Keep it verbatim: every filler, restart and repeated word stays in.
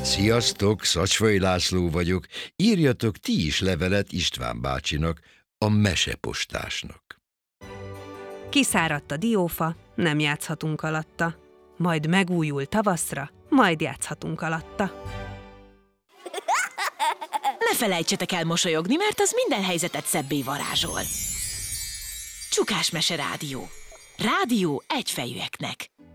Sziasztok, Szacsvai László vagyok. Írjatok ti is levelet István bácsinak, a mesepostásnak. Kiszáradt a diófa, nem játszhatunk alatta. Majd megújul tavaszra, majd játszhatunk alatta. Ne felejtsetek el mosolyogni, mert az minden helyzetet szebbé varázsol. Csukás Mese Rádió. Rádió egyfejűeknek.